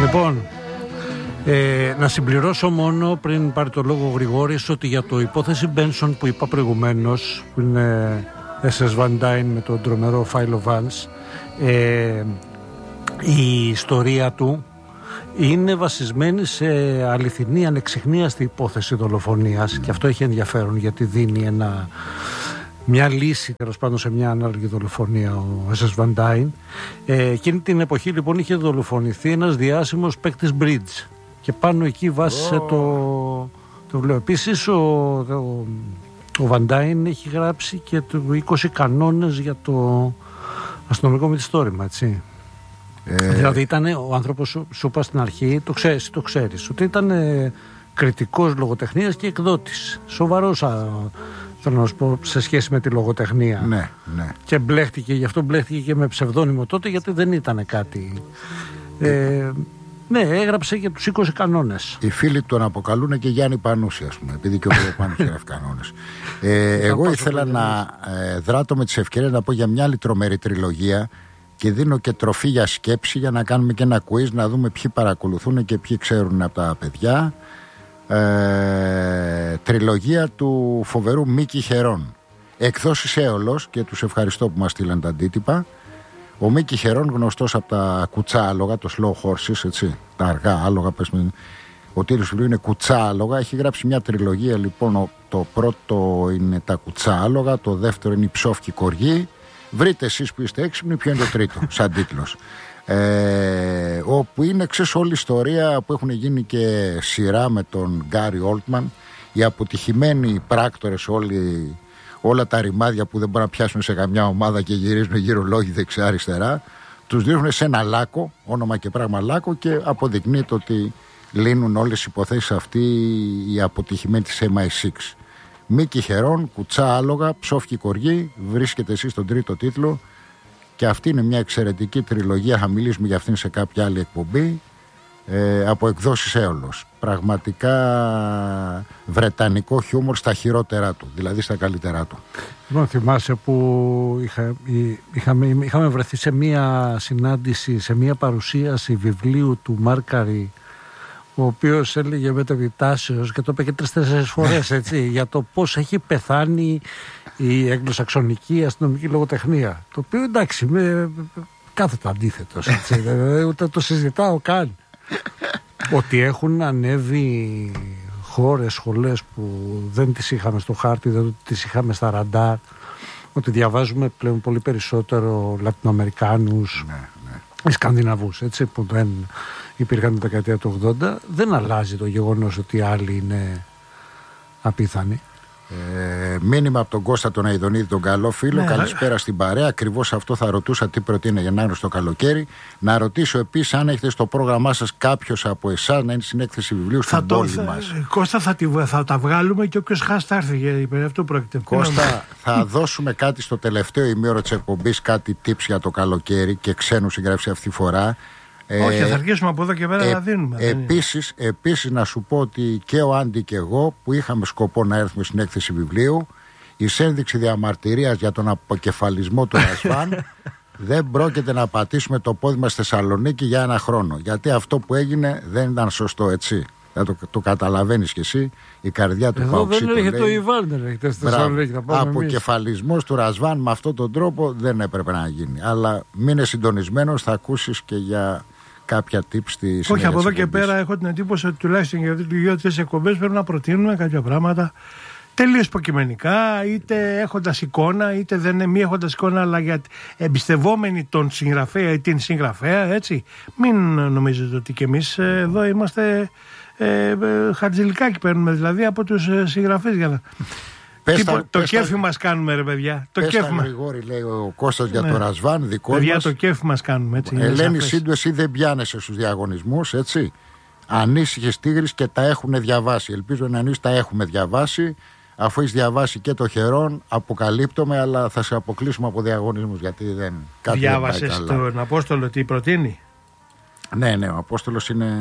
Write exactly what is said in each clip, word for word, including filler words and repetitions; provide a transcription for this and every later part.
Λοιπόν, ε, να συμπληρώσω μόνο πριν πάρει το λόγο ο Γρηγόρης ότι για το υπόθεση Μπένσον που είπα προηγουμένως, που είναι ες ες Van Dyne με τον τρομερό Philo Vance, ε, η ιστορία του είναι βασισμένη σε αληθινή ανεξιχνίαστη υπόθεση δολοφονίας, και αυτό έχει ενδιαφέρον γιατί δίνει ένα, μια λύση τέλος πάντων σε μια ανάλογη δολοφονία ο ες ες Van Dyne. Ε, εκείνη την εποχή λοιπόν είχε δολοφονηθεί ένας διάσημος παίκτης bridge και πάνω εκεί βάσισε oh. το, το βιβλίο. Επίσης ο, ο, ο Van Dyne έχει γράψει και το είκοσι κανόνες για το αστυνομικό μυθιστόρημα, έτσι. Ε... Δηλαδή ήταν ο άνθρωπος, σου, σου είπα στην αρχή, το ξέρεις, το ξέρεις, ότι ήταν ε, κριτικός λογοτεχνίας και εκδότης. Σοβαρός, α, θέλω να σου πω, σε σχέση με τη λογοτεχνία. Ναι, ναι. Και μπλέχτηκε, γι' αυτό μπλέχτηκε και με ψευδόνυμο τότε, γιατί δεν ήταν κάτι. Ε, ναι, έγραψε και τους είκοσι κανόνες. Οι φίλοι τον αποκαλούν και Γιάννη Πανούση, ας πούμε, επειδή και ο Πανούση έγραφε κανόνες. Ε, εγώ ήθελα να ε, δράτω με τις ευκαιρίες να πω για μια άλλη τρομερή τριλογία. Και δίνω και τροφή για σκέψη για να κάνουμε και ένα quiz, να δούμε ποιοι παρακολουθούν και ποιοι ξέρουν από τα παιδιά. Ε, τριλογία του φοβερού Μίκη Χερών. Εκδόσεις Έολος, και τους ευχαριστώ που μας στείλαν τα αντίτυπα. Ο Μίκη Χερών, γνωστός από τα κουτσά άλογα, το slow horses, έτσι, τα αργά άλογα, πες με, ο τίτλος του βιβλίου είναι Κουτσά άλογα. Έχει γράψει μια τριλογία, λοιπόν. Το πρώτο είναι τα κουτσά άλογα, το δεύτερο είναι η ψόφκη κοργή. Βρείτε εσείς που είστε έξυπνοι ποιο είναι το τρίτο σαν τίτλος, ε, όπου είναι, ξέρεις, όλη η ιστορία που έχουν γίνει και σειρά με τον Γκάρι Όλτμαν, οι αποτυχημένοι πράκτορες, όλοι, όλα τα ρημάδια που δεν μπορούν να πιάσουν σε καμιά ομάδα και γυρίζουν γύρω λόγοι δεξιά αριστερά, τους δίνουν σε ένα λάκκο, όνομα και πράγμα λάκκο, και αποδεικνύεται ότι λύνουν όλες οι υποθέσεις αυτοί οι αποτυχημένοι της εμ άι σιξ. Μίκη Χερών, κουτσά άλογα, ψόφκη κοργή, βρίσκεται εσείς στον τρίτο τίτλο, και αυτή είναι μια εξαιρετική τριλογία, θα μιλήσουμε για αυτήν σε κάποια άλλη εκπομπή, ε, από εκδόσεις Έολος. Πραγματικά βρετανικό χιούμορ στα χειρότερά του, δηλαδή στα καλύτερά του. Λοιπόν, θυμάσαι που είχα, είχαμε, είχαμε βρεθεί σε μια συνάντηση, σε μια παρουσίαση βιβλίου του Μάρκαρη, ο οποίος έλεγε μεταβιτάσεως, και το είπε και τρεις-τέσσερις φορές, έτσι, για το πώς έχει πεθάνει η αγγλοσαξονική αστυνομική λογοτεχνία. Το οποίο, εντάξει, με κάθετα αντίθετος, έτσι, ούτε το συζητάω καν. Ότι έχουν ανέβει χώρες, σχολές που δεν τις είχαμε στο χάρτη, δεν τις είχαμε στα ραντάρ, ότι διαβάζουμε πλέον πολύ περισσότερο Λατινοαμερικάνους, ναι, ναι. Σκανδιναβούς, έτσι, που δεν υπήρχαν την δεκαετία του ογδόντα. Δεν αλλάζει το γεγονός ότι άλλοι είναι απίθανοι. Ε, μήνυμα από τον Κώστα τον Αηδονίδη, τον καλό φίλο. Ναι, καλησπέρα ναι. στην παρέα. Ακριβώς αυτό θα ρωτούσα, τι προτείνει για να είναι στο καλοκαίρι. Να ρωτήσω επίσης αν έχετε στο πρόγραμμά σας κάποιος από εσάς να είναι στην έκθεση βιβλίου στην πόλη θα, μας. Κώστα, θα, τη, θα τα βγάλουμε και όποιος χάσει θα έρθει. Γιατί αυτό πρόκειται. Κώστα, θα δώσουμε κάτι στο τελευταίο ημίωρο της εκπομπής, κάτι tips για το καλοκαίρι, και ξένου συγγραφείς αυτή τη φορά. Όχι, ε, θα αρχίσουμε από εδώ και πέρα ε, να δίνουμε. Επίσης, επίσης να σου πω ότι και ο Άντι και εγώ, που είχαμε σκοπό να έρθουμε στην έκθεση βιβλίου, η ένδειξη διαμαρτυρίας για τον αποκεφαλισμό του Ρασβάν, δεν πρόκειται να πατήσουμε το πόδι μας στη Θεσσαλονίκη για ένα χρόνο. Γιατί αυτό που έγινε δεν ήταν σωστό, έτσι. Το, το καταλαβαίνεις κι εσύ, η καρδιά του Παουξή. Εδώ δεν έρχεται το Ιβάν, δεν έρχεται στη Θεσσαλονίκη. Αποκεφαλισμός του Ρασβάν με αυτόν τον τρόπο δεν έπρεπε να γίνει. Αλλά μείνε συντονισμένος, θα ακούσεις και για κάποια tips στη συνέχεια. Όχι, από εδώ και πέρα έχω την εντύπωση ότι τουλάχιστον για δύο-τρεις εκπομπές πρέπει να προτείνουμε κάποια πράγματα τελείως υποκειμενικά, είτε έχοντας εικόνα, είτε δεν είναι μη έχοντας εικόνα, αλλά για εμπιστευόμενοι τον συγγραφέα ή την συγγραφέα, έτσι. Μην νομίζετε ότι και εμείς εδώ είμαστε ε, ε, χαρτζηλικάκι παίρνουμε δηλαδή από τους συγγραφείς για να... Τι, τα, το κέφι τα, μας κάνουμε, ρε παιδιά. Το κέφι μας. Γρηγόρη, λέει ο Κώστας, ναι. για το Ρασβάν, δικό μας. Παιδιά, το κέφι μας κάνουμε, έτσι. Ελένη Σύντου, εσύ δεν πιάνεσαι στους διαγωνισμούς, έτσι. Ανήσυχες τίγρης, και τα έχουν διαβάσει. Ελπίζω να εμείς τα έχουμε διαβάσει. Αφού έχεις διαβάσει και το Χερόν, αποκαλύπτομαι, αλλά θα σε αποκλείσουμε από διαγωνισμούς, γιατί δεν. Διάβασες τον Απόστολο τι προτείνει? Ναι, ναι, ο Απόστολος είναι.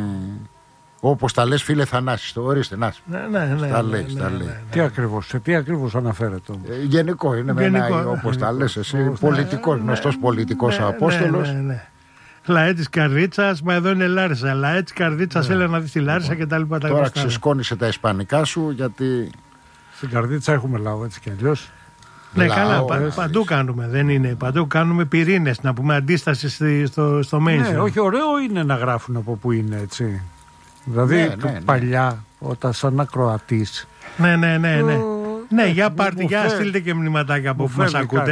Όπως τα λες, φίλε Θανάση, το ορίστε, να ναι, ναι, ναι, τα ναι, λέει, ναι, τα ναι, λέει. ναι. Τι ακριβώς, σε τι ακριβώς αναφέρεται? Ε, γενικό είναι, γενικό, με ένα, όπως τα λες εσύ, πολιτικός, γνωστός πολιτικός ναι, Απόστολος. Ναι, ναι, ναι. Λαέ της Καρδίτσας, μα εδώ είναι Λάρισα. Λαέ της Καρδίτσας, Ναι. έλα να δεις τη Λάρισα κτλ. Τώρα ξεσκόνησε τα ισπανικά σου γιατί. Στην Καρδίτσα έχουμε λαό έτσι κι αλλιώς. Ναι, Λαό, καλά, πα, έτσι. παντού κάνουμε. Δεν είναι. Παντού κάνουμε πυρήνες, να πούμε αντίσταση στη- στο, στο mainstream. Ναι, όχι, ωραίο είναι να γράφουν από που είναι έτσι. Δηλαδή Ναι, το ναι, ναι. παλιά, όταν σαν ακροατής. Ναι, ναι, ναι. ναι. το- Ναι, για μου- πάρτε, μου για φέρ- στείλτε και μηνυματάκια από μου που μας φέρνει ακούτε.